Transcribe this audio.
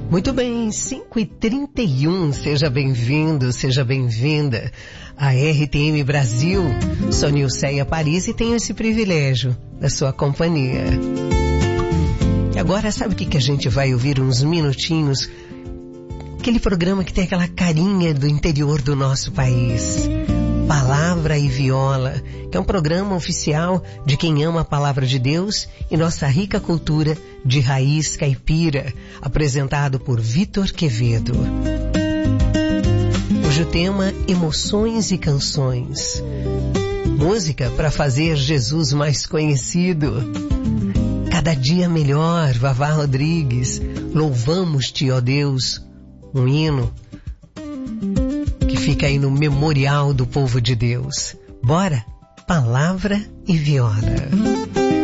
Muito bem, 5h31, seja bem-vindo, seja bem-vinda à RTM Brasil. Sou Nilceia Paris e tenho esse privilégio da sua companhia. E agora, sabe o que a gente vai ouvir uns minutinhos? Aquele programa que tem aquela carinha do interior do nosso país. Palavra e Viola, que é um programa oficial de quem ama a palavra de Deus e nossa rica cultura de raiz caipira, apresentado por Vitor Quevedo. Hoje o tema Emoções e Canções. Música para fazer Jesus mais conhecido. Cada dia melhor, Vavá Rodrigues. Louvamos-te, ó Deus. Um hino que fica aí no memorial do povo de Deus. Bora, Palavra e Viola.